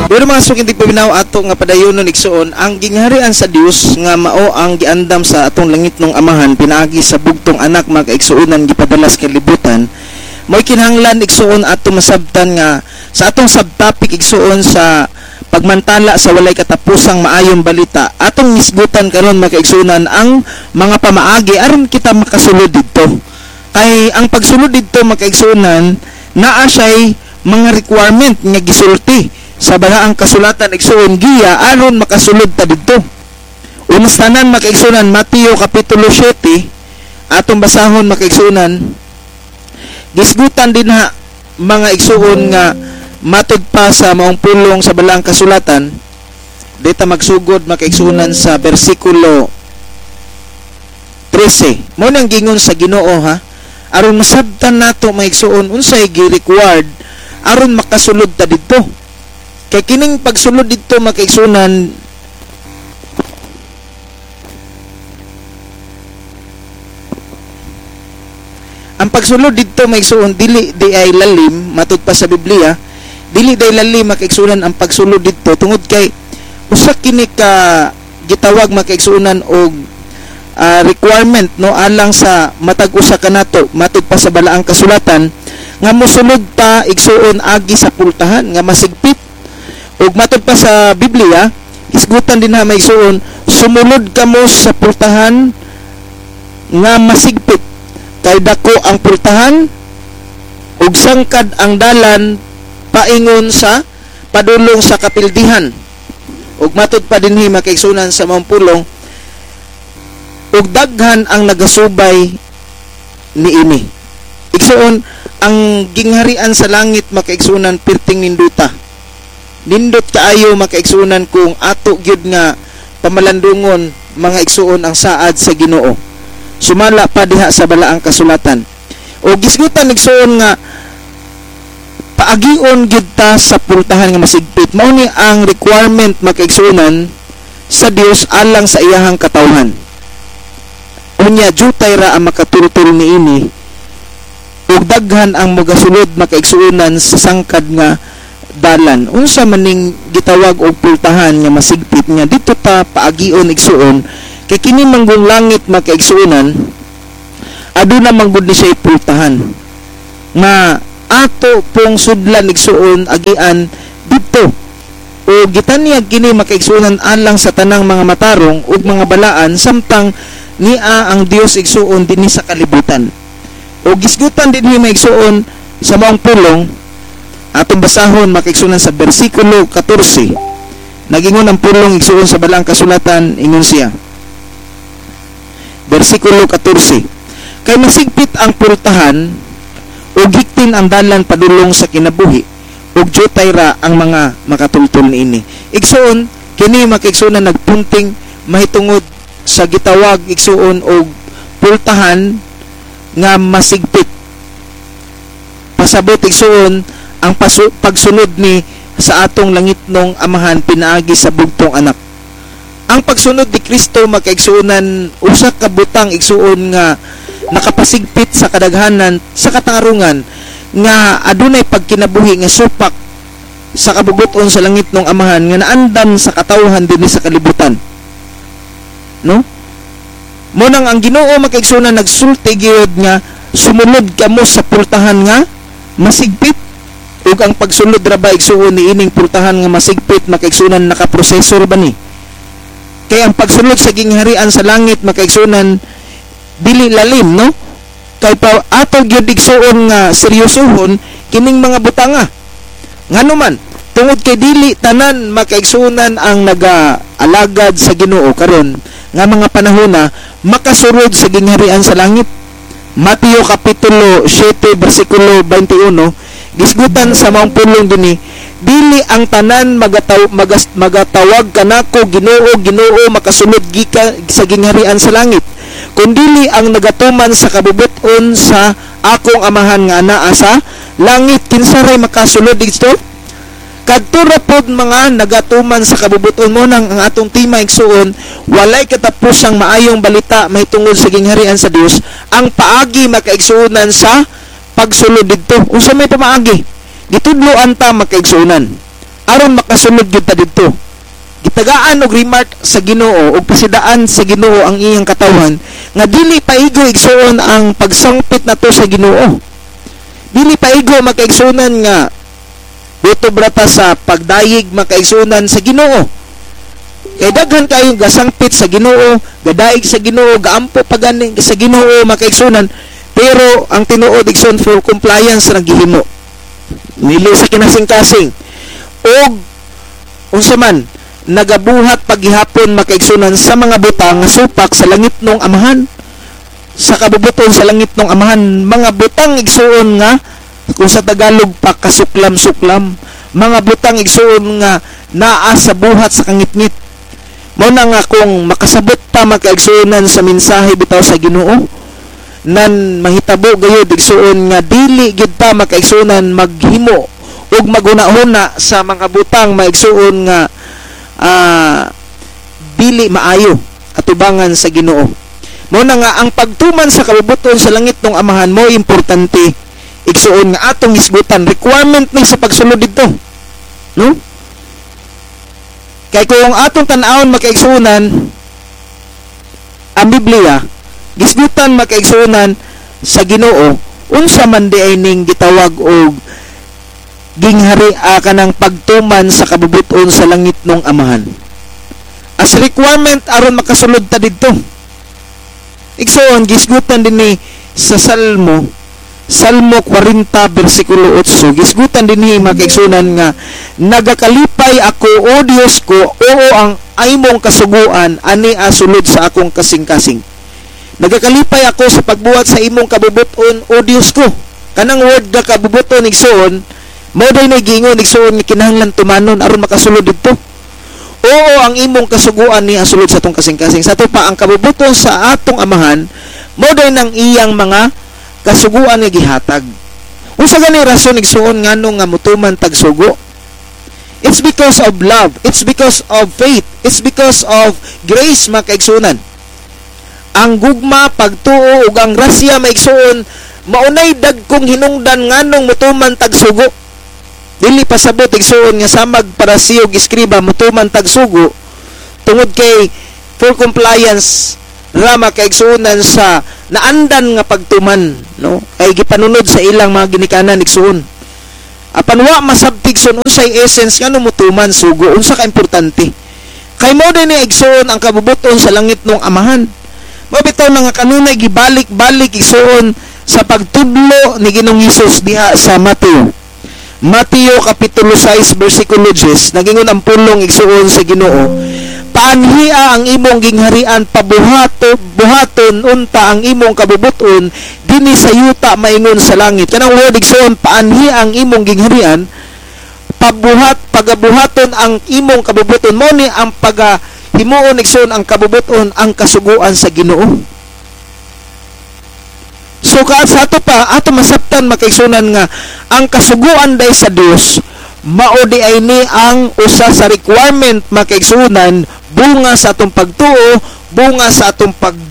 Pero mga suking di pabinaw ato nga padayonon igsuon, ang gingharian sa Dios nga mao ang giandam sa atong langit nung amahan pinaagi sa bugtong anak mga kaigsuonan gipadalas kay libutan. Mo'y kinahanglan igsuon ato masabtan nga sa atong subtopic igsuon sa pagmantala sa walay katapusang maayong balita, atong misgutan karon mga kaigsuonan ang mga pamaagi aron kita makasulod didto. Kay ang pagsulod didto mga kaigsuonan naa siya'y mga requirement nga gisulti sa balaang kasulatan igsuon giya aron makasulod ta didto. Unas tanan mga kaigsuonan, Mateo kapitulo 7 atong basahon mga kaigsuonan. Gisgutan din ha mga igsuon nga matud pa sa maong pulong sa balaang kasulatan. Dita magsugod mga kaigsuonan sa bersikulo 13. Mao nang gingon sa Ginoo ha, aron masabtan nato mga igsuon unsay gi-required aron makasulod ta didto. Kay kining pagsulod didto mga kaigsuonan, ang pagsulod didto mga kaigsuon dili di ay lalim matud pa sa Biblia, dili day lalim mga kaigsuonan ang pagsulod didto tungod kay usa kini ka gitawag mga kaigsuonan og requirement no alang sa matag usa kanato matud pa sa balaang kasulatan nga mosulod ta igsuon agi sa pultahan nga masigpit. Ug matud pa sa Biblia, isgutan din na may igsuon, sumulod kamo sa pultahan nga masigpit. Kay dako ang pultahan ug sangkad ang dalan paingon sa padulong sa kapildihan. Ug matud pa dinhi makaigsunan sa maong pulong, ug daghan ang nagasubay niini. Igsuon ang gingharian sa langit makaigsunan pirting ninduta. Nindot kaayo makaigsuonan kung ato gyud nga pamalandungon mga igsuon ang saad sa Ginoo. Sumala pa diha sa balaang kasulatan. O gisgutan igsuon nga paagion gyud ta sa pultahan nga masigpit. Mao ni ang requirement makaigsuonan sa Dios alang sa iyahang katawhan. Unya jutay ra ang makatultol niini. Ug daghan ang magasulod makaigsuonan sa sangkad nga dalan. Unsa maning gitawag og pultahan nga masigpit nga dito ta paagion igsuon kay kini manggong langit makaigsuonan aduna manggod ni siya pultahan nga ato pong sudlan igsuon agian dito. O gitanyag kini makaigsuonan alang sa tanang mga matarong ug mga balaan samtang nia ang Dios igsuon dinhi sa kalibutan. O gisgutan dinhi maigsuon sa maong pulong atong basahon makaigsunan sa bersikulo 14. Nagingon ang pulong igsuon sa balaang kasulatan, ingon siya. Bersikulo 14. Kay masigpit ang pultahan ug hiktin ang dalan padulong sa kinabuhi ug jutay ra ang mga makatultol niini. Igsuon kini makaigsunan nagpunting mahitungod sa gitawag igsuon og pultahan nga masigpit. Pasabot igsuon ang pagsunod ni sa atong langit nung amahan pinaagi sa bugtong anak. Ang pagsunod ni Kristo makaigsuonan usa ka butang igsuon nga nakapasigpit sa kadaghanan sa katarungan nga adunay pagkinabuhi nga supak sa kabubuton sa langit nung amahan nga naandam sa katawhan dinhi sa kalibutan. No? Munang ang Ginoo makaigsuonan nagsulti gyud nga sumunod kamo sa pultahan nga masigpit. Ug ang pagsulod ra ba igsuon ni ining pultahan nga masigpit makaigsunan nakaprosesor ba ni? Kay ang pagsulod sa gingharian sa langit makaigsunan dili lalim no? Kay pa ato gyud igsuon nga seryosohon kining mga butanga. Nganuman tungod kay dili tanan makaigsunan ang nagaalagad sa Ginoo karon nga mga panahona makasurod sa gingharian sa langit. Mateo kapitulo 7 bersikulo 21. Gisgutan sa maong pulong dinhi, dili ang tanan magatawag kanako Ginoo Ginoo makasulod gika sa gingharian sa langit, kundili ang nagatuman sa kabubuton sa akong amahan nga anaa sa langit. Kinsaray makasulod dito? Kadto ra pod mga nagatuman sa kabubuton mo nang ang atong tima igsuon walay katapusang maayong balita mahitungod sa gingharian sa Dios. Ang paagi makaigsuonan sa pagsulod dito. Unsa may pamaagi? Gitudloan ta makaigsuonan. aron makasunod gyud ta didto. Gitagaan og remark sa Ginoo og pasidaan sa Ginoo ang iyang katawhan nga dili paigo igsuon ang pagsangpit nato sa Ginoo. Dili paigo makaigsunan nga buto brata sa pagdayig makaigsunan sa Ginoo. Kay daghan kayo gasangpit sa Ginoo, gadaig sa Ginoo, gaampo pagani sa Ginoo makaigsunan, pero ang tinuod igsoon full compliance ra gihimo. Nili sa kinasing-kasing og unsa man nagabuhat paghihapon makaigsunan sa mga butang nga supak sa langit ng Amahan, sa kabubuton sa langit ng Amahan, mga butang igsuon nga kung sa Tagalog pa kasuklam-suklam, mga butang igsuon nga naa sa buhat sa kangitngit. Mao na nga kung makasabot ta makaigsuonan sa mensahe bitaw sa Ginoo, nan mahitabo gayud igsuon nga dili gid ta makaigsuonan maghimo ug maghuna-huna sa mga butang maigsuon nga dili maayo atubangan sa Ginoo. Mao na nga ang pagtuman sa kabubuton sa langit ng Amahan mo importante igsuon nga atong hisgutan, requirement ni sa pagsulod dito, no? Kay kung atong tan-awon makaigsuonan ang Biblia, gisgutan makaigsuonan sa Ginoo unsa man di ay ning gitawag og ginghari kanang pagtuman sa kabubuton sa langit ng Amahan. As requirement aron makasulod ta didto. Igsoon gisgutan dinhi sa Salmo 40 bersikulo 8. Gisgutan dinhi makaigsunan nga nagakalipay ako o Dios ko, oo ang aymong kasuguan ani sulod sa akong kasing-kasing. Nagakalipay ako sa pagbuhat sa imong kabubuton o Dios ko. Kanang word nga kabubuton igsoon mao day nagingon igsoon nga kinahanglan tumanon aron makasulod didto. Oo ang imong kasuguan ni asulod sa atong kasing-kasing. Sa to pa ang kabubuton sa atong Amahan mao day nang iyang mga kasuguan nga gihatag. Unsa gani rason igsuon nganong nga mutuman tag sugo? It's because of love. It's because of faith. It's because of grace makaigsunan. Ang gugma, pagtuo ug ang grasya maigsuon maunay dagkong hinungdan nganong mutuman tag sugo. Dili pasabot igsuon nga samag para siyog iskriba mutuman tag sugo tungod kay full compliance ra makaigsuonan sa naandan nga pagtuman, no? Kay gipanunod sa ilang mga ginikanan igsuon. Apan wa masabtigson unsay essence ngano mutuman sugo, unsa ka importante. Kay mao dinhi igsuon ang kabubuton sa langit ng Amahan. Mabitaw na nga kanunay gibalik-balik igsuon sa pagtudlo ni Ginoong Hesus diha sa Mateo kapitulo 6 bersikulo 10, nagingon ang pulong igsuon sa Ginoo, paanhia ang imong gingharian buhaton unta ang imong kabubuton dinhi sa yuta maingon sa langit. Kanang word igsuon paanhia ang imong gingharian pagabuhaton ang imong kabubuton mo ni ang pagahimuon igsuon ang kabubuton ang kasuguan sa Ginoo. So sa ato pa ato masabtan makaigsunan nga ang kasuguan day sa Dios mao di ay ni ang usa sa requirement makaigsunan bunga sa atong pagtuo, bunga sa atong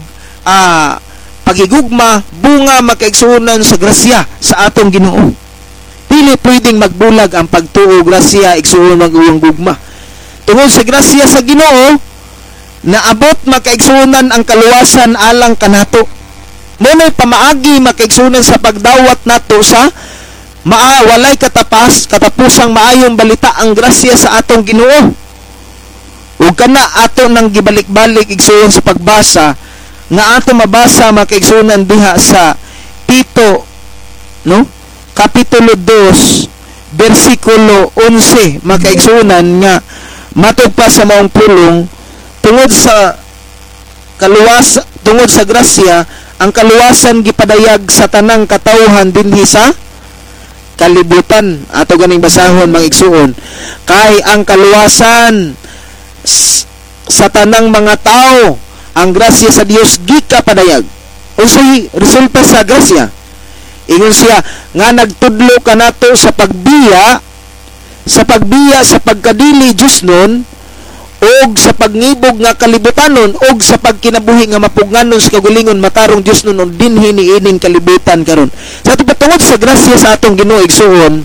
pagigugma, bunga makaigsunan sa grasya sa atong Ginoo. Dili pwedeng magbulag ang pagtuo, grasya, igsuon ang iyong gugma. Tungod sa grasya sa Ginoo, naabot makaigsunan ang kaluwasan alang kanato. Munay pamaagi makaigsunan sa pagdawat nato sa walay katapusang maayong balita ang grasya sa atong Ginoo. Ug kana ato nang gibalik-balik igsuon sa pagbasa nga ato mabasa makaigsunan diha sa Tito, no? Kapitulo 2 bersikulo 11 makaigsunan nga matug pa sa maong pulong tungod sa grasya ang kaluwasan gipadayag sa tanang katawhan dinhi sa kalibutan. Ato ganing basahon mga igsuon, kay ang kaluwasan sa tanang mga tao ang grasya sa Dios gikapadayag. Unsay resulta sa grasya? Ingon siya nga nagtudlo kanato sa pagbiya sa pagkadili Dios nun og sa pagngibog nga kalibutanon og sa pagkinabuhi nga mapugnanon sa kagulingon matarong Dios nun dinhi niining kalibutan karon. Sa tungod sa grasya sa atong Ginoo igsuon,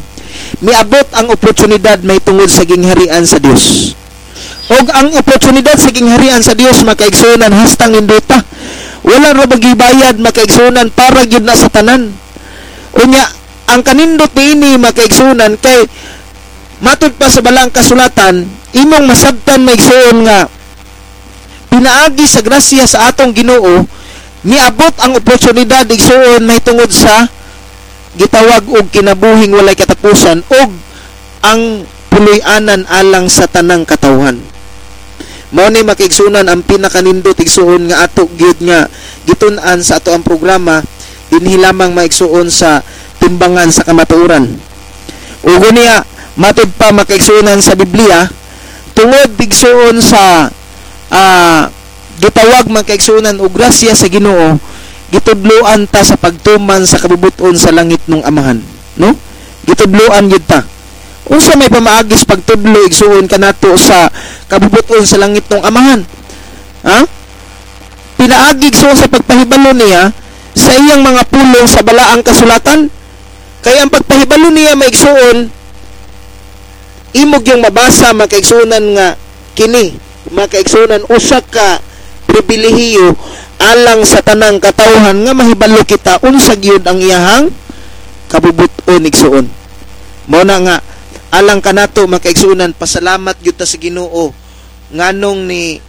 miabot ang oportunidad may tungod sa gingharian sa Dios. Og ang oportunidad sa gingharian sa Dios makaigsunan hastang nindota. Wala ra magibayad makaigsunan para gyud na sa tanan. Unya ang kanindot niini makaigsunan kay matud pa sa balang kasulatan imong masabtan maigsuon nga pinaagi sa grasya sa atong Ginoo niabot ang oportunidad igsuon may tungod sa gitawag og kinabuhing walay katapusan og ang puloy-anan alang sa tanang katawhan. Mao ni makiigsunan ang pinakanindot igsuon nga ato gyud nga gitun-an sa ato ang programa dinhi lamang maigsuon sa timbangan sa kamatuoran. Ug niya matud pa makaigsuonan sa Biblia tungod igsuon sa gitawag makaigsuonan og grasya sa Ginoo gitudloan ta sa pagtuman sa kabubuton sa langit ng Amahan, no? Gitudloan gyud ta. Unsa may pamaagis pagtudlo igsuon kanato sa kabubuton sa langit ng Amahan? Ha? Pinaagi igsuon sa pagpahibalo niya sa iyang mga pulong sa balaang kasulatan. Kaya ang pagpahibalo niya maigsuon imog yung mabasa makaigsuonan nga kini makaigsuonan usa ka pribilehiyo alang sa tanang katawhan nga mahibalo kita unsa gyud ang iyahang kabubuton igsuon. Mao na nga alang kanato makaigsuonan pasalamat gyud ta sa Ginoo nganong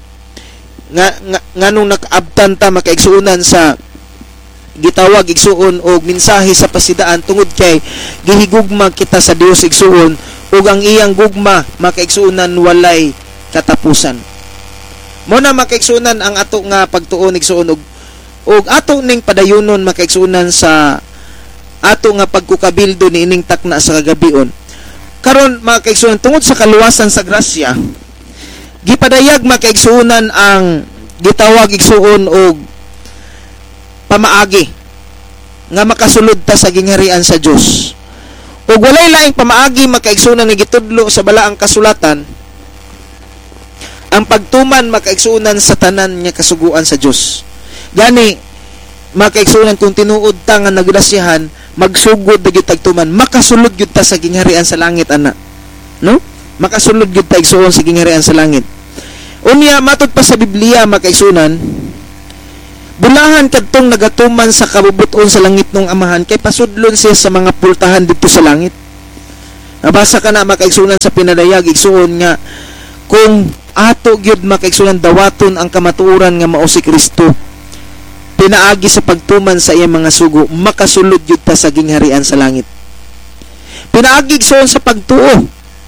nakaabtan ta makaigsuonan sa gitawag igsuon og mensahe sa pasidaan tungod kay gihigugma kita sa Dios igsuon ug ang iyang gugma makaigsuonan walay katapusan. Mo na makaigsunan ang ato nga pagtuon igsuon og ato ning padayunon makaigsunan sa ato nga pagkukabildo niining takna sa kagabion. Karon makaigsunan tungod sa kaluwasan sa grasya, gipadayag makaigsunan ang gitawag igsuon og pamaagi nga makasulod ta sa gingharian sa Dios. Ug walay laing pamaagi makaigsunan nga gitudlo sa balaang kasulatan ang pagtuman makaigsunan sa tanan nga kasuguan sa Dios. Gani makaigsunan kung tinuod ta nga nagrasyahan magsugod gyud tagtuman makasulod gyud ta sa gingharian sa langit ana. No? Makasulod gyud ta igsuon sa gingharian sa langit. Unya matud pa sa Biblia makaigsunan bulahan kadtong nagatuman sa kabubuton sa langit ng Amahan kay pasudlon siya sa mga pultahan dito sa langit. Nabasa ka na makaigsunan sa pinadayag igsuon nga kung ato gyud makaigsunan dawaton ang kamatuoran nga mao si Kristo pinaagi sa pagtuman sa iyang mga sugo makasulod gyud ta sa gingharian sa langit. Pinaagi igsuon sa pagtuo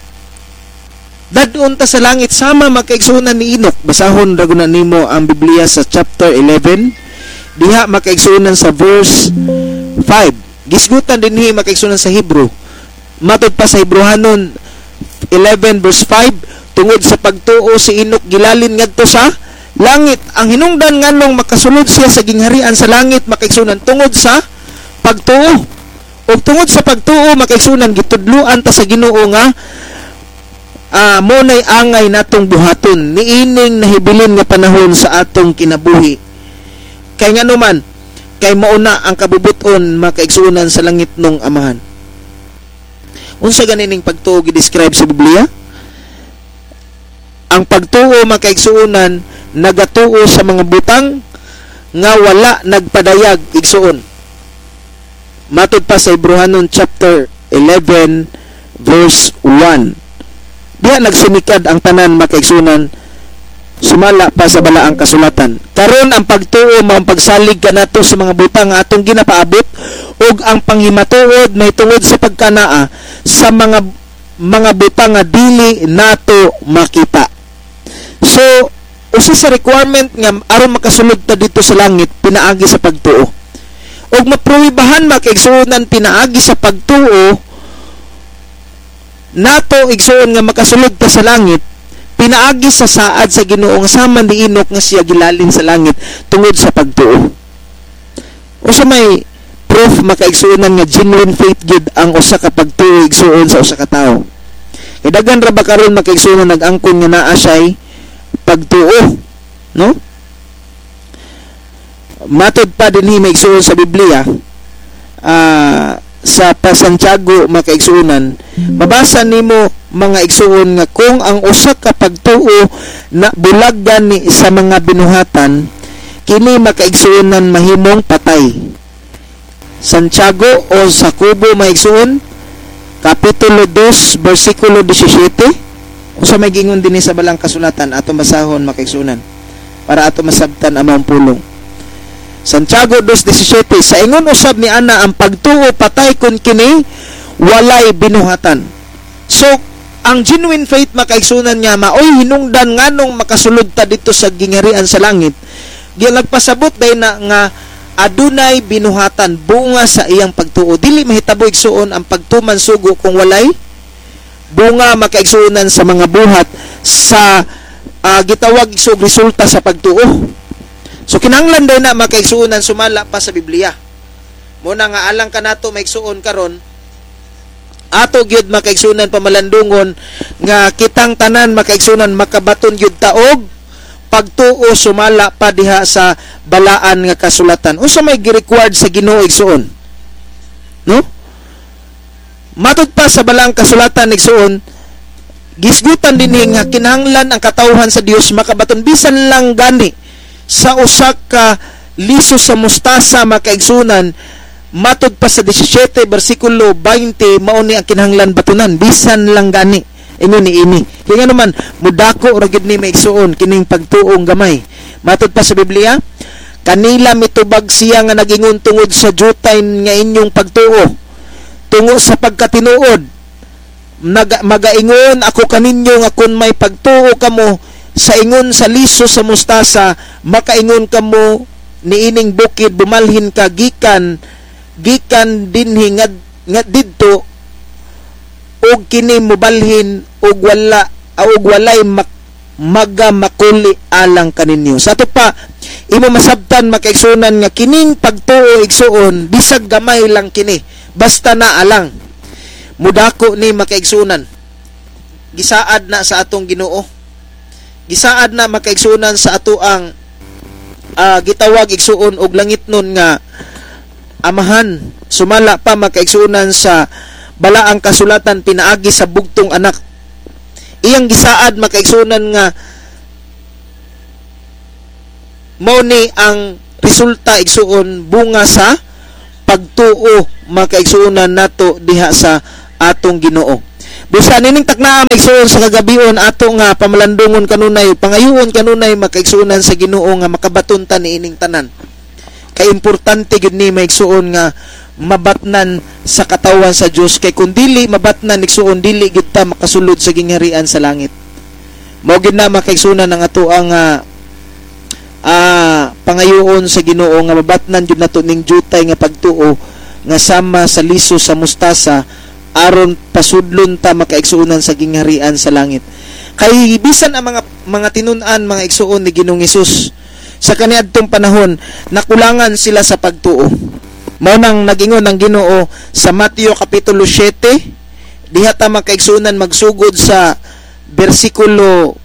dadun ta sa langit sama makaigsunan ni Enoch. Basahon ra guna nimo ang Biblia sa chapter 11 diha makaigsunan sa verse 5. Gisgutan dinhi makaigsunan sa Hebrew matud pa sa Hebrehanon 11 verse 5 tungod sa pagtuo si Enoch gilalin ngadto sa langit. Ang hinungdan nganong makasulod siya sa gingharian sa langit makaigsunan tungod sa pagtuo. Ug tungod sa pagtuo makaigsunan gitudloan ta sa Ginoo nga mo nay angay natong buhaton niining nahibilin nga panahon sa atong kinabuhi. Kay ngano man kay mauna ang kabubuton makaigsunan sa langit ng Amahan. Unsa ganining pagtuo gi-describe sa Biblia? Ang pagtuo makaigsuonan nagatuo sa mga butang nga wala nagpadayag igsuon. Matud pa sa Hebrehanon chapter 11 verse 1. Diha nagsimikad ang tanan makaigsuonan sumala pa sa balaang kasulatan. Karon ang pagtuo mao pagsalig kanato sa mga butang nga atong ginapaabot ug ang panghimatuod may tungod sa pagkanaa sa mga butang nga dili nato makita. So, usa sa requirement nga aron makasulod ta dito sa langit pinaagi sa pagtuo. Og maprohibahan makaigsuonan pinaagi sa pagtuo nato igsuon nga makasulod ta sa langit pinaagi sa saad sa Ginoo nga sama ni Enoch nga siya gilalin sa langit tungod sa pagtuo. Usa may proof makaigsuonan nga genuine faith gid ang usa ka pagtuo igsuon sa usa ka tawo. Kay daghan ra ba karon makaigsuonan nag-angkon nga naa siya'y pagtuo, no? Matud pa dinhi maigsuon sa Biblia sa Santiago mga kaigsuonan, mabasa nimo mga igsuon nga kung ang usa ka pagtuo na bulagdan ni sa mga binuhatan, kini makaigsuonan mahimong patay. Santiago o Jacobo mga igsuon, Kapitulo 2, versikulo 17. Usa may gingon din sa balang kasulatan, ato basahon mga kaigsuonan, para ato masabtan among pulong. Santiago 2:17, sa ingon usab ni ana ang pagtuo patay kun kini walay binuhatan. So ang genuine faith makaigsunan niya maoy hinungdan nganong makasulod ta dito sa gingharian sa langit. Gilagpasabot day na nga adunay binuhatan bunga sa iyang pagtuo. Dili mahitabo igsuon ang pagtuman sugo kung walay bunga makaigsunan sa mga buhat sa gitawag isog resulta sa pagtuo. So kinahanglan day na makaigsuonan sumala pa sa Biblia. Muna nga alang kanato maigsuon karon, ato gyud makaigsuonan pamalandungon nga kitang tanan makaigsuonan makabaton gyud taog pagtuo sumala pa diha sa balaan nga kasulatan. Unsa may gi-required sa Ginoo igsuon? No? Matud pa sa balaang kasulatan igsuon, gisgutan dinhi nga kinahanglan ang katawhan sa Dios makabaton bisan lang gani sa usa ka liso sa mustasa makaigsunan. Matud pa sa 17 bersikulo 20 mao ni ang kinahanglan batunan bisan lang gani ingon ni ini. Kaya naman mudako ra gid ni maigsuon kining pagtuong gamay. Matud pa sa Biblia, kanila mitubag siya nga nagingon tungod sa jutay nga inyong pagtuo, tungo sa pagkatinuod. Magaingon ako kaninyo nga kun may pagtuo kamo sa ingon sa liso sa mustasa, makaingon kamo niining bukid bumalhin ka gikan dinhi nga didto og kini mobalhin og walay makuli alang kaninyo. Sa ato pa imo masabtan makaigsunan nga kining pagtuo igsuon bisag gamay lang kini basta na alang mudako ni makaigsunan gisaad na sa atong Ginoo, gisaad na makaigsunan sa ato ang gitawag igsuon og langitnon nga amahan, sumala pa makaigsunan sa balaang kasulatan pinaagi sa bugtong anak. Iyang gisaad makaigsunan nga mao ni ang resulta igsuon bunga sa pagtuo makaigsunan nato diha sa atong Ginoo. Busa nining taknaa maigsuon sa kagabion ato nga pamalandungon kanunay pangayoon kanunay makaigsunan sa Ginoo nga makabaton ta niining tanan. Kay importante gyud ni maigsuon nga mabatnan sa katawan sa Dios, kay kun dili mabatnan igsuon dili gyud ta makasulod sa gingharian sa langit. Mao gyud na makaigsunan ang ato ang pangayoon sa Ginoo nga mabatnan gyud nato ning jutay nga pagtuo nga sama sa liso sa mustasa aron pasudlon ta makaigsuonan sa gingharian sa langit. Kay bisan ang mga tinun-an mga igsuon ni Ginoong Hesus sa kaniadtong panahon nakulangan sila sa pagtuo. Mao nang nagingon ang Ginoo sa Mateo Kapitulo 7 diha ta makaigsuonan magsugod sa bersikulo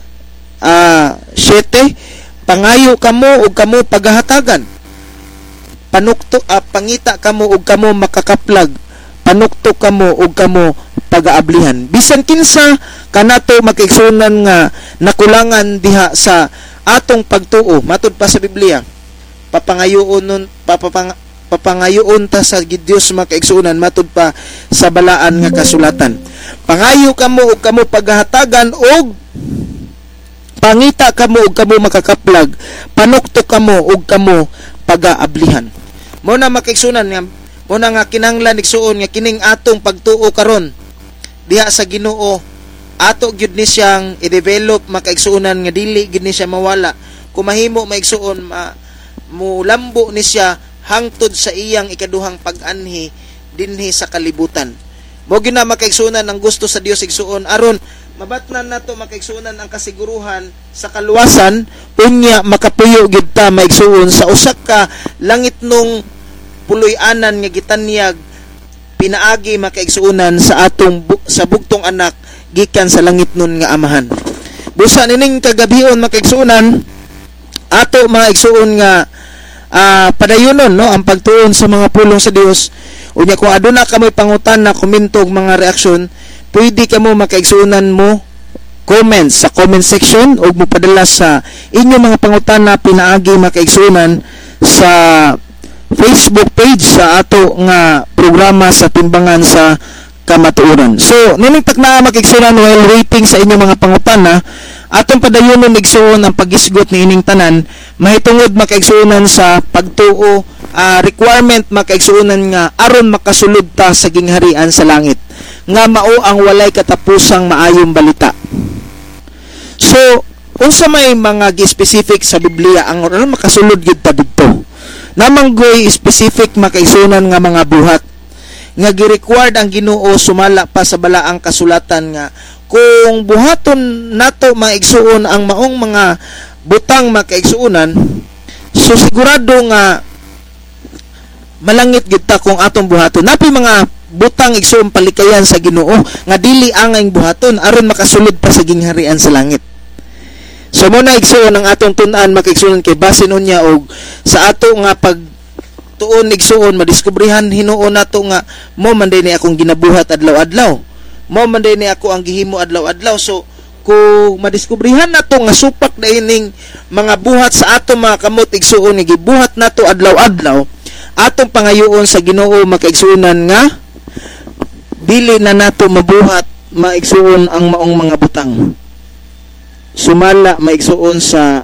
7, pangayo kamo ug kamo paghahatagan, panukto pangita kamo ug kamo makakaplag, panukto kamo ug kamo pagaablihan. Bisan kinsa kanato makaigsuonan nga nakulangan diha sa atong pagtuo, matud pa sa Biblia, papangayoon ta sa Dios makaigsuonan matud pa sa balaan nga kasulatan. Pangayo kamo ug kamo paghahatagan og pangita kamo ug kamo makakaplag, panukto kamo ug kamo pagaablihan. Mo na makaigsuonan nga mo na nga kinahanglan igsuon nga kining atong pagtuo karon diha sa Ginoo ato gyud ni siyang i-develop makaigsuonan nga dili gyud ni siya mawala. Kung mahimo maigsuon mulambo ni siya hangtod sa iyang ikaduhang pag-anhi dinhi sa kalibutan. Mo gyud na makaigsuonan ang gusto sa Dios igsuon aron mabatnan nato makaigsuonan ang kasiguruhan sa kaluwasan unya makapuyo gyud ta maigsuon sa usa ka langitnong puloy-anan nga gitanyag pinaagi makaigsuonan sa atong sa bugtong anak gikan sa langit nun nga amahan. Busa nining kagabion makaigsuonan ato mga igsuon nga padayonon no ang pagtuon sa mga pulong sa Dios Unya kung aduna ka mo'y pangutan na komento og mga reaksyon, pwede ka mo makaigsuonan mo comments sa comment section o mopadala sa inyong mga pangutana pinaagi makaigsuonan sa Facebook page sa ato nga programa sa Timbangan sa Kamatuoran. So, ninigtak na makaigsuonan while waiting sa inyong mga pangutana, atong padayonon igsuon ang pagisgot ni ining tanan, mahitungod makaigsuonan sa pagtuo, requirement makaigsuonan nga aron makasulod ta sa gingharian sa langit, nga mao ang walay katapusang maayong balita. So, unsa may mga gi-specific sa Biblia ang aron makasulod gid ta didto. Namanggoy specific makaigsuonan nga mga buhat nga gi-required ang Ginoo sumala pa sa balaang kasulatan nga kung buhaton nato maigsuon ang maong mga butang makaigsuonan, so sigurado nga malangit gid ta kung atong buhaton. Napi mga butang igsuon palikayan sa Ginoo nga dili angay buhaton aron makasulod pa sa gingharian sa langit. So mo na igsuon ang atong tun-an makaigsuon kay basin unya og sa ato nga pag tuon igsuon madiskubrihan hinuon nato nga mo man ni akong ginabuhat adlaw-adlaw. Mo man ni ako ang gihimo adlaw-adlaw. So kung madiskubrihan nato nga supak na ining mga buhat sa ato mga kamot igsuon nga gibuhat nato adlaw-adlaw, atong pangayoon sa Ginoo makaigsuonan nga dili na nato mabuhat maigsuon ang maong mga butang. Sumala maigsuon sa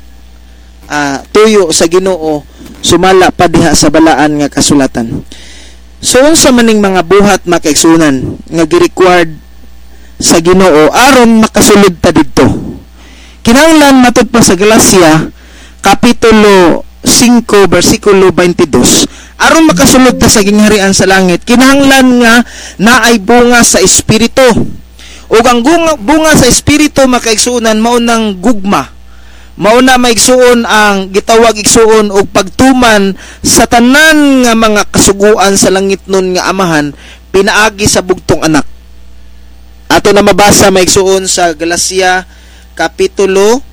tuyo sa Ginoo, sumala pa diha sa balaan nga kasulatan. So unsa maning mga buhat makaigsuonan nga gi-required sa Ginoo aron makasulod ta didto. Kinahanglan matud pa sa Galacia kapitulo 5 bersikulo 22, aron makasulod ta sa gingharian sa langit, kinahanglan nga naay bunga sa espiritu. Ug ang bunga sa espiritu makaigsuonan mao nang gugma. Mao na maigsuon ang gitawag igsuon og pagtuman sa tanan nga mga kasuguan sa langit nun nga amahan pinaagi sa bugtong anak. Ato na mabasa maigsuon sa Galacia kapitulo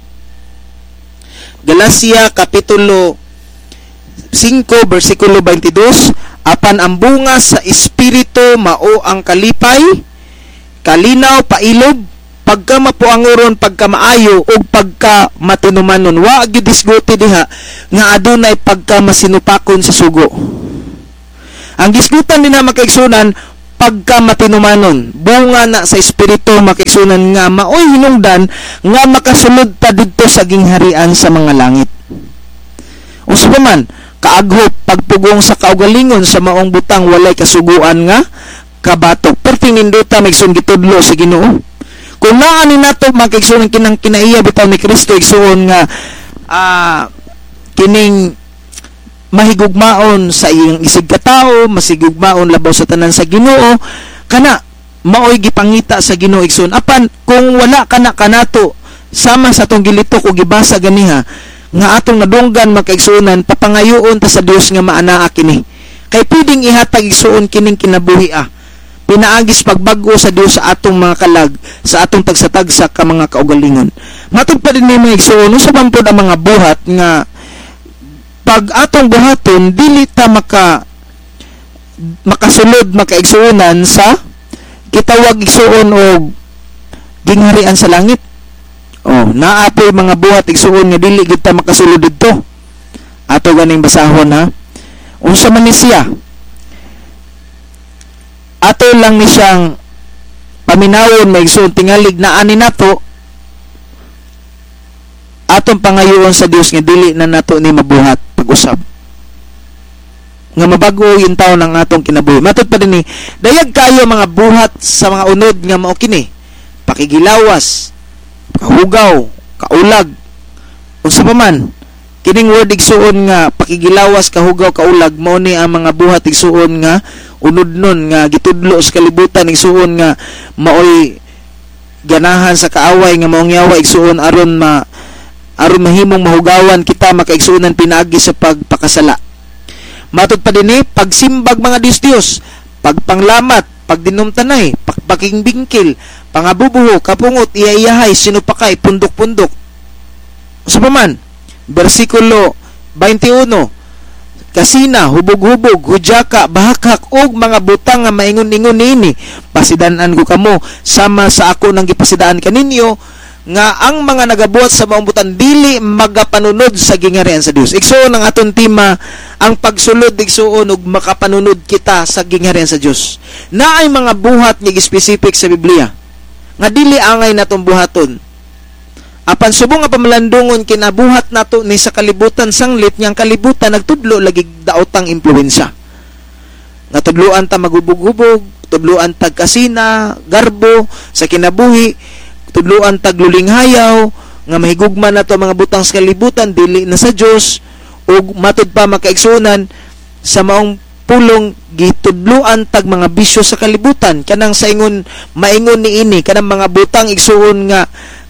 5 bersikulo 22, apan ang bunga sa espiritu mao ang kalipay, kalinaw, pailob, pagka mapuanguron, pagka maayo ug pagka matinumanon. Wa gyud disguti diha nga adunay pagka masinupakon sa sugo. Ang gisgutan din na makaigsunan pagka matinumanon, bunga na sa espiritu makaigsunan nga maoy hinungdan nga makasulod ta didto sa gingharian sa mga langit. Unsa pa man kaaghop pagpugong sa kaugalingon sa maong butang walay kasuguan nga kabatok, pertininduta maigsuon gitudlo sa Ginoo. Kung naa ni nato makaigsuon kinang kinaiya bitaw ni Kristo igsuon nga kining mahigugmaon sa iyang isig katao, masigugmaon labaw sa tanan sa Ginoo, kana maoy gipangita sa Ginoo igsoon. Apan kung wala kana kanato sama sa tong gilitok o gibasa ganiha nga atong nadunggan makaigsuonan, papangayoon ta sa Dios nga maanaa kini. Kay pwedeng ihatag igsuon kining kinabuhi pinaagis pagbag-o sa Dios sa atong mga kalag, sa atong tagsatagsa ka mga kaugalingon. Matod pa din ni mga igsuon, usa man pod ang mga buhat nga pag atong buhaton dili ta makasulod makaigsuonan sa kitawag igsuon og gingharian sa langit. Naapoy mga buhat igsuon nga dili gid ta makasulod didto. Ato ganing basahon unsa man ni siya? Ato lang ni siyang paminawon maigsuon tingalig na ani nato atong pangayoon sa Dios nga dili na nato ni mabuhat pag-usab nga mabago yung taon ng atong kinabuhi. Matod pa din dayag kayo mga buhat sa mga unod nga mao kini: pakigilawas, kahugaw, kaulag, unsa pa man. Kining word igsuon nga pakigilawas, kahugaw, kaulag mao ni ang mga buhat igsuon nga unod nun nga gitudlo sa kalibutan, igsuon nga maoy ganahan sa kaaway nga maong yawa igsuon aron mahimong mahugawan kita makaigsuonan pinaagi sa pagpakasala. Matod pa dinhi pagsimbag mga Dios, pagpanglamat, pagdinumtanay, pagpakingbingkil, pangabubuho, kapungot, iyayahay, sinupakay, pundok-pundok. Sa paman, bersikulo 21, kasina, hubog-hubog, hudyaka, bahakak, ug mga butang nga maingon-ingon nini. Pasidanan ko kamo sama sa ako nang gipasidaan kaninyo nga ang mga nagabuhat sa maong butang dili magapanunod sa gingarian sa Dios. Igsuon ang aton tema, ang pagsulod igsuon ug makapanunod kita sa gingarian sa Dios. Naay mga buhat nga specific sa Biblia nga dili angay natong buhaton. Apan subong nga pamalandungon kinabuhat nato ni sa kalibutan sanglit niyang kalibutan nagtudlo lagi daotang impluwensya. Natudloan ta magubog-hubog, tudloan tag kasina, garbo sa kinabuhi, tudloan tag lulinghayaw nga mahigugma nato mga butang sa kalibutan dili na sa Dios ug matud pa makaigsunan sa maong pulong gitudloan tag mga bisyo sa kalibutan kanang sa ingon maingon niini kanang mga butang igsuon nga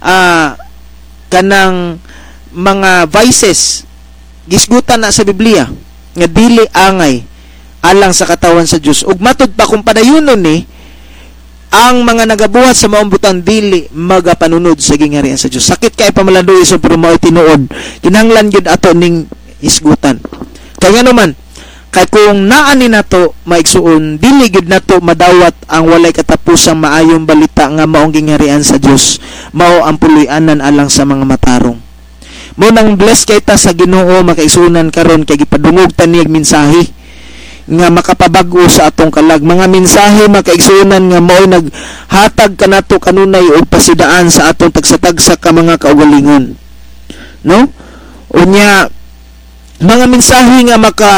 kanang mga vices gisgutan na sa Biblia nga dili angay alang sa katawan sa Dios ug matud pa kung padayunon ni ang mga nagabuhat sa maong butang dili magapanunod sa gingarian sa Dios. Sakit kay pamalandoy so pero mao tinuod kinahanglan gyud ato ning isgutan. Kaya naman kay kung naani nato maigsuon dili gyud nato madawat ang walay katapusang maayong balita nga maong gingarian sa Dios. Mao ang puloy-anan alang sa mga matarong. Mo nang bless kay ta sa Ginoo makaigsunan karon kay gipadungog ta niyang mensahe nga makapabag-o sa atong kalag. Mga mensahe makaigsunan nga mao'y naghatag kanato kanunay og pasidaan sa atong tagsatagsa ka mga kaugalingon. No? Unya mga mensahe nga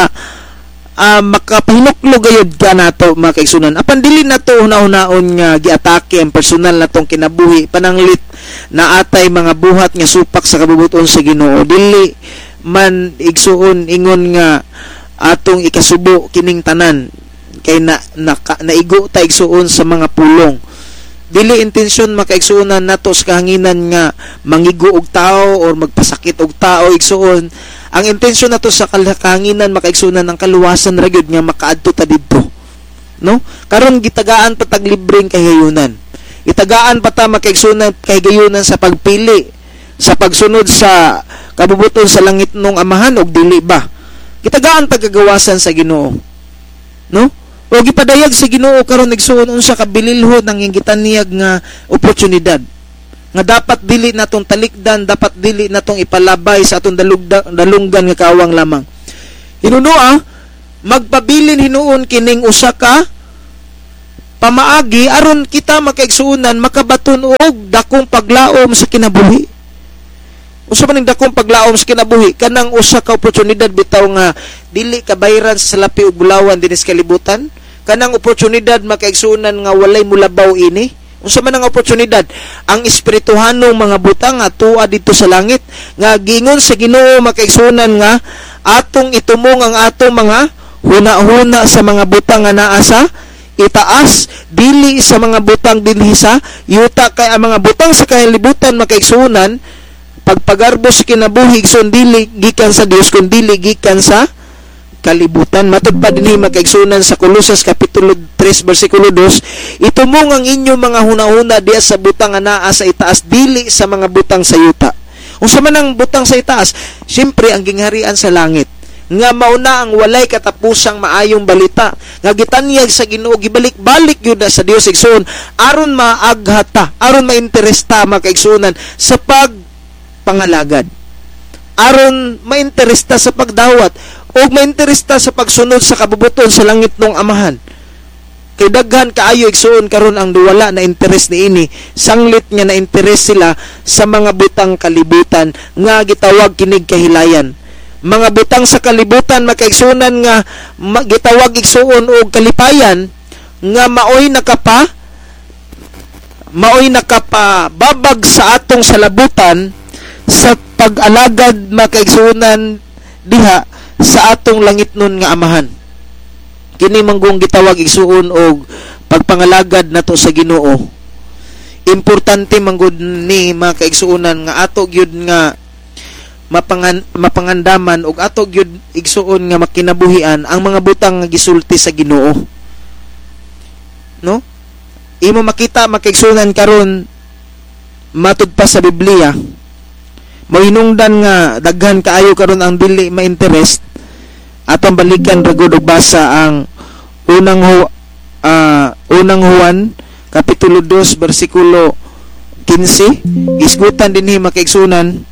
makapahinuklo gayud ka nato makaigsunan. Apan dili nato una-unaon nga giatake ang personal natong kinabuhi pananglit na atay mga buhat nga supak sa kabubuton sa Ginoo. Dili man igsuon ingon nga atong ikasubo kining tanan kay naigo ta igsuon sa mga pulong. Dili intensyon makaigsuonan nato sa kahanginan nga mangigo og tao or magpasakit og tao igsuon. Ang intensyon nato sa kahanginan makaigsuonan ang kaluwasan ra gyud nga makaadto ta didto. No? Karon gitagaan pa tag libreng kahayunan. Itagaan pa ta makaigsuonan kay gayunan sa pagpili sa pagsunod sa kabubuton sa langit nung amahan og dili ba? Kitagaan pagkagawasan sa Ginoo. No? O gipadayag sa Ginoo karon igsuon unsa ka bililhon ang gitaniyag nga oportunidad. Nga dapat dili natong talikdan, dapat dili natong ipalabay sa atong dalunggan nga kawang lamang. Hinunoa, magpabilin hinuon kining usa ka pamaagi aron kita makaigsuonan makabaton og dakong paglaom sa kinabuhi. Usa man ning dakong paglaom sa kinabuhi kanang usa ka oportunidad bitaw nga dili kabayran sa salapi ug bulawan dinhi sa kalibutan, kanang oportunidad makaigsuonan nga walay mulabaw ini. Unsa man ang oportunidad? Ang espirituhanong mga butang nga tuwa dito sa langit nga giingon sa Ginoo makaigsuonan nga atong itumong ang atong mga huna-huna sa mga butang nga naa sa itaas, dili sa mga butang dinhi sa yuta. Kay ang mga butang sa kalibutan makaigsuonan pagpagarbo sa kinabuhi igsoon dili gikan sa Dios kun dili gikan sa kalibutan. Matud pa dinhi makaigsunan sa Colosas kapitulo 3 bersikulo 2, itumong ang inyong mga hunahuna diya sa butang nga naa sa itaas dili sa mga butang sa yuta. Unsa man ang butang sa itaas? Siyempre ang gingharian sa langit nga mauna ang walay katapusang maayong balita nga gitanyag sa Ginoo gibalik-balik gyud sa Dios igsoon aron maaghata, aron mainteresta makaigsunan sa pangalagad, aron mainteresta sa pagdawat o mainteresta sa pagsunod sa kabubuton sa langit ng amahan. Kay daghan kaayo igsuon karon ang duwala na interes niini, sanglit nga na interes sila sa mga butang kalibutan nga gitawag kinig kahilayan. Mga butang sa kalibutan makaigsunan nga gitawag igsuon og kalipayan nga maoy nakapababag sa atong salabutan sa pag-alagad makaigsuonan diha sa atong langit nun nga amahan. Kini manggong gitawag igsuon og pagpangalagad nato sa Ginoo. Importante manggod ni makaigsuonan nga ato gyud nga mapangandaman og ato gyud igsuon nga makinabuhian ang mga butang nga gisulti sa Ginoo. No? Imo makita makaigsuonan karon matud pa sa Biblia. Moinungdan nga daghan kaayo karon ang dili ma-interest Atong balikan ragod og basa ang unang Juan kapitulo 2 bersikulo 15. Isgutan dinhi makaigsunan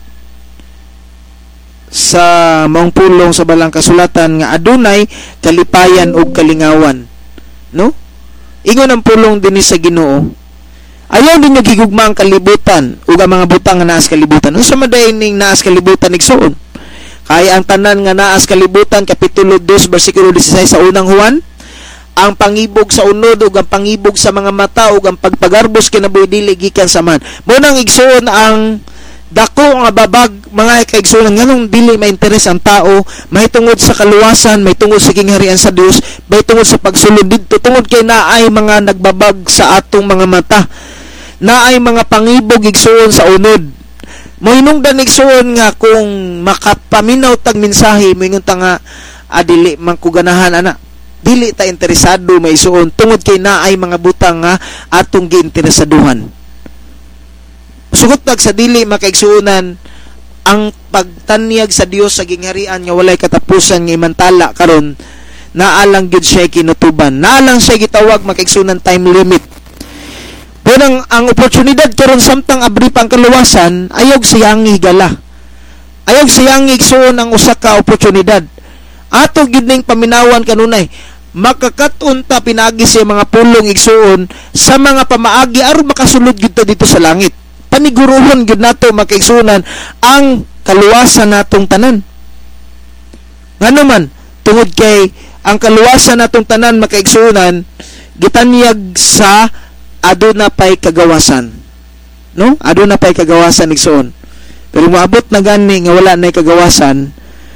sa maong pulong sa balang kasulatan nga adunay kalipayan ug kalingawan, no? Ingon ang pulong dinhi sa Ginoo. Ayaw din niya gigugma ang kalibutan ug ang mga butang nga naas kalibutan. Unsa man day ning naas kalibutan igsuon? Kaya ang tanan nga naas kalibutan kapitulo 2 bersikulo 16 sa unang Juan, ang pangibog sa unod ug ang pangibog sa mga mata ug ang pagpagarbos kinabuhi dili gikan sa man. Mo nang igsuon ang dako nga babag mga kaigsuon nganong dili ma-interes ang tao, may tungod sa kaluwasan, may tungod sa gingharian sa Dios, may tungod sa pagsulod didto, tungod kay naay mga nagbabag sa atong mga mata, naay mga pangibog igsuon sa unod. Moinungdan igsuon nga kung makapaminaw tag mensahe moingon ta nga dili man ko ganahan ana, dili ta interesado may isuon tungod kay naay mga butang nga atong giinteresaduhan. Sugot nag sa dili makaigsuonan ang pagtanyag sa Dios sa gingharian nga walay katapusan nga imantala karon, naalang gyud siya kinutuban, naalang siya gitawag makaigsuonan time limit. Pero ang oportunidad karon samtang abri pang kaluwasan, ayog siyang higala. Ayog siyang igsuon ang usa ka oportunidad. Ato gid ning paminawan kanunay, makakaton ta pinaagi sa mga pulong igsuon sa mga pamaagi aron makasulod gid ta dito sa langit. Paniguruhon gid nato makaigsunan ang kaluwasan natong tanan. Ngano man tungod kay ang kaluwasan natong tanan makaigsunan gitanyag sa aduna pay kagawasan, no? Aduna pay kagawasan igsuon. Pero moabot na gani nga wala nay kagawasan,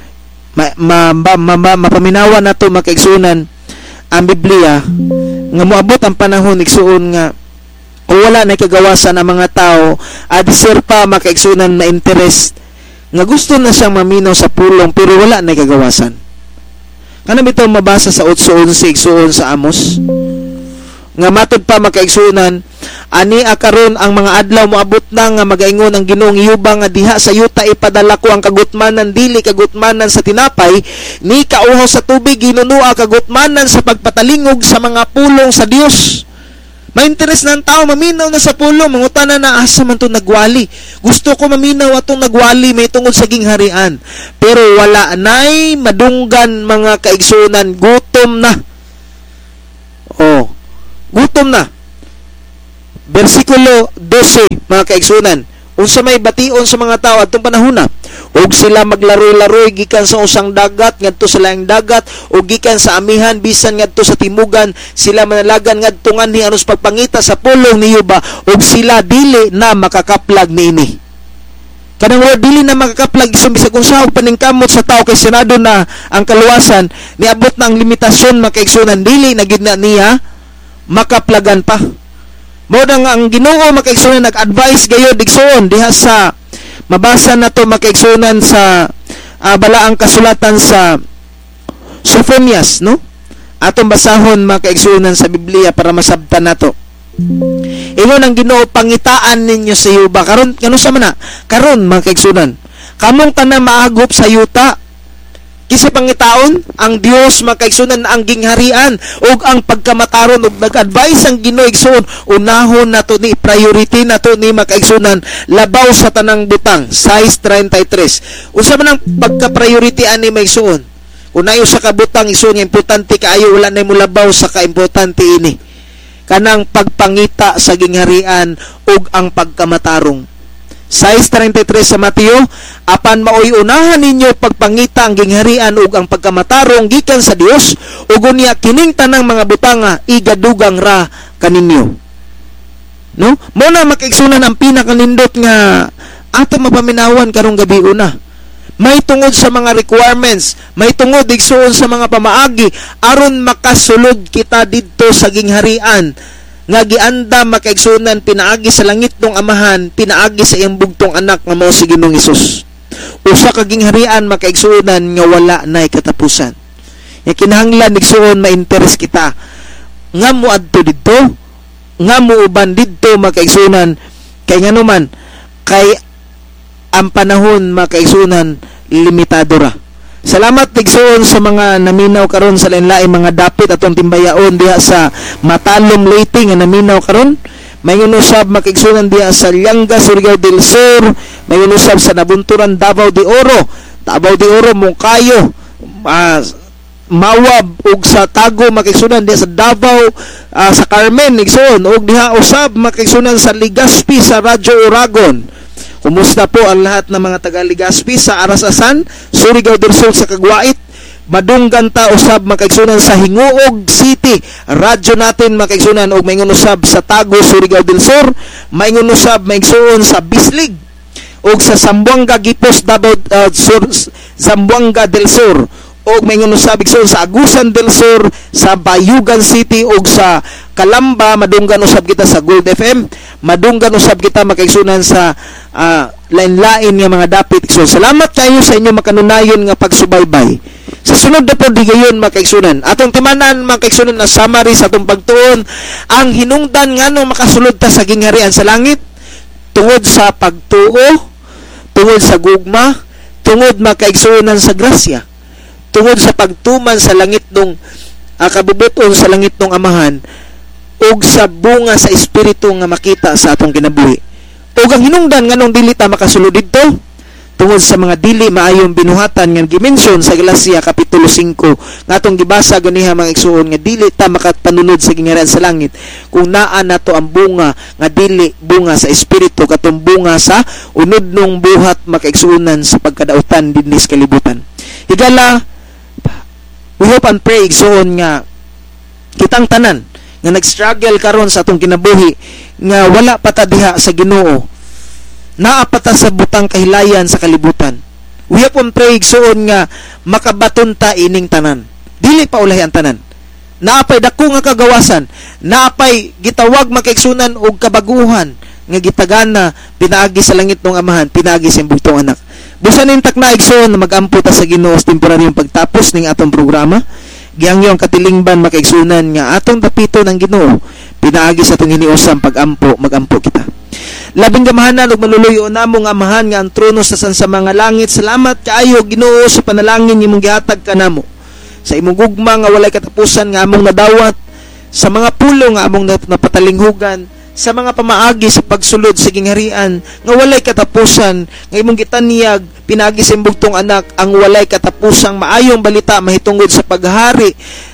mapaminawan nato makaigsunan ang Biblia nga moabot ang panahon igsuon nga o wala nay kagawasan ang mga tao, adisir pa makaigsunan na interest nga gusto na siyang maminaw sa pulong pero wala nay kagawasan. Kanang bitaw mabasa sa 8:11 igsuon sa Amos nga matod pa makaigsunan, ani akaron ang mga adlaw moabot na nga magaingon ang Ginoong iyuba nga diha sa yuta ipadala ko ang kagutmanan, dili kagutmanan sa tinapay ni kauhaw sa tubig, ginunua kagutmanan sa pagpatalingog sa mga pulong sa Dios. Ma-interes ng tao maminaw na sa pulong, mangutana na asa man to nagwali. Gusto ko maminaw atong nagwali may tungod sa gingharian. Pero wala nay madunggan mga kaigsunan, gutom na. Gutom na. Versikulo 12 mga kaigsunan, unsa may bation sa mga tao adtong panahona, ug sila maglaro-laroy gikan sa usang dagat ngadto sa laing dagat, ug gikan sa amihan bisan ngadto sa timugan, sila manalagan ngadto nganhi anos pagpangita sa pulong ni Yuba, ug sila dili na makakaplag niini. Kanang word dili na makakaplag isang bisag unsa og paningkamot sa tao kay senado na ang kaluwasan, niabot na ang limitasyon makaigsunan, dili na gid na niya makaplagan pa. Mo nga ang Ginoo makaigsunan nag-advise gayud igsuon diha sa mabasa nato makaigsunan sa balaang kasulatan sa Sophonias, no? Atong basahon makaigsunan sa Biblia para masabtan nato. Ingon ang Ginoo, pangitaan ninyo sa yuba karon kanu sa man karon makaigsunan. Kamong tanan maagop sa yuta kisa pangitaon ang Dios makaigsunan ang gingharian ug ang pagkamataron ug nag-advise ang Ginoo igsuon unahon nato ni priority nato ni makaigsunan labaw sa tanang butang. Size 33. Unsa man ang pagka-priority ani maigsuon? Unay usa ka butang igsuon nga importante kaayo, wala nay mulabaw sa kaimportante ini. Kanang pagpangita sa gingharian ug ang pagkamatarong. Size 33 sa Mateo, apan maoy unahan ninyo pagpangita ang gingharian ug ang pagkamatarong gikan sa Dios, ug unya kining tanang mga butanga igadugang ra kaninyo. No? Mo na makaigsunan ang pinakanindot nga ato mapaminawan karong gabi una. May tungod sa mga requirements, may tungod igsuon sa mga pamaagi aron makasulod kita didto sa gingharian nga gianda makaigsunan pinaagi sa langit ng Amahan, pinaagi sa iyang bugtong anak nga mao si Ginoong Hesus. Usa ka gingharian makaigsunan nga wala nay katapusan. Ya kinahanglan igsuon ma-interes kita nga moadto didto, nga muuban didto makaigsunan kay nganuman kay ang panahon makaigsunan limitado ra. Salamat tigsoon sa mga naminaw karon sa lain-lain mga dapit atong timbayaon diha sa Matalom Leyte nga naminaw karon. May usab makigsunan diha sa Lianga, Surigao del Sur, may usab sa Nabunturan, Davao de Oro, Moncayo, Mawab ug sa Tago makigsunan diha sa Davao, sa Carmen igsoon ug diha usab makigsunan sa Legazpi sa Radyo Oragon. Kumusta po ang lahat ng mga taga Legazpi sa Arasasan, Surigao del Sur sa Kagwait, Madunggan ta usab makaigsunan sa Hinguog City, radyo natin makaigsunan og maingon usab sa Tago, Surigao del Sur, maingon usab maigsuon sa Bislig og sa Zamboanga Gipos, Davao Zamboanga del Sur, og maingon usab igsuon sa Agusan del Sur, sa Bayugan City og sa Kalamba. Madunggan usab kita sa Gold FM, madunggan usab kita makaigsunan sa lain-lain nga mga dapit. So salamat kayo sa inyo makanunayon nga pagsubaybay. Sa sunod na po digayon makaigsunan atong timanan makaigsunan na summary sa atong pagtuon ang hinungdan ngano makasulod ta sa gingharian sa langit tungod sa pagtuo, tungod sa gugma, tungod makaigsunan sa grasya, tungod sa pagtuman sa langit nung kabubuton sa langit nung Amahan ug sa bunga sa espiritu nga makita sa atong kinabuhi. Ug ang hinungdan nganong dili ta makasulod didto tungod sa mga dili maayong binuhatan nga gimension sa Galacia kapitulo 5 nga atong gibasa ganiha mga igsuon nga dili ta makapanunod sa gingharian sa langit kung naa nato ang bunga nga dili bunga sa espiritu katong bunga sa unodnong buhat makaigsuonan sa pagkadautan dinhi sa kalibutan. Higala, we hope and pray igsuon nga kitang tanan nga nag-struggle karon sa atong kinabuhi nga wala pa ta diha sa Ginoo, naa pa ta sa butang kahilayan sa kalibutan. We hope and pray igsuon nga makabaton ta ining tanan, dili pa ulahi ang tanan. Naapay dako nga kagawasan, naapay gitawag makaigsunan og kabaguhan nga gitagana pinaagi sa langit ng Amahan, pinaagi sa bugtong anak. Busanin takna igsoon na magampo ta sa Ginoo sa temporaryong pagtapos ning atong programa. Giangyo ang katilingban makaigsunan nga atong dapito ng Ginoo, pinaagi sa atong hiniusang pagampo, magampo kita. Labing gamahanan ug maluluyo namo nga Amahan nga ang trono sa sansa mga langit. Salamat kaayo Ginoo sa panalangin imong gihatag kanamo. Sa imong gugma nga walay katapusan nga among nadawat, sa mga pulo nga among napatalinghugan, sa mga pamaagi sa pagsulod sa gingharian nga walay katapusan nga imong gitanyag pinagi sa bugtong anak ang walay katapusang maayong balita mahitungod sa paghari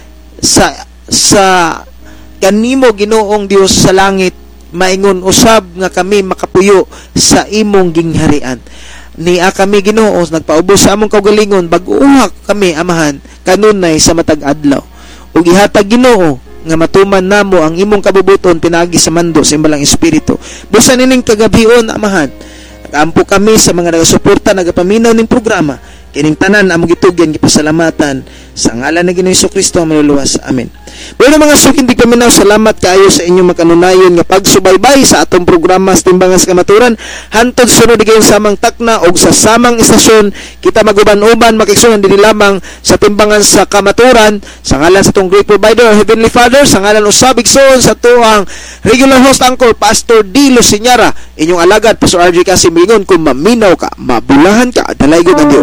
sa kanimo Ginoong Dios sa langit. Maingon usab nga kami makapuyo sa imong gingharian. Niya kami Ginoo nagpaubos sa among kaugalingon bag-uha kami Amahan kanunay sa matag adlaw. Ug ihatag Ginoo nga matuman namo ang imong kabubuton pinagi sa mando sa imong espiritu. Busa nining kagabion Amahan, nagaampo kami sa mga nagasuporta nagapaminaw ning programa. Kining tanan among gitugyan gipasalamatan sa ngalan ni Ginoong Jesucristo ang maluluwas. Amen. Bueno mga suking di paminaw, salamat kaayo sa inyong makanunayon nga pagsubaybay sa atong programa sa Timbangan sa Kamaturan. Hantod sunod di kayong samang takna o sa samang istasyon kita maguban-uban makigsunan din lamang sa Timbangan sa Kamaturan sa ngalan sa itong great provider Heavenly Father, sa ngalan usab igsoon sa tuang regular host Uncle Pastor D. Luciñara, inyong alagad Pastor RJ Casimiro, kung maminaw ka, mabulahan ka, dalaygon ang Dios.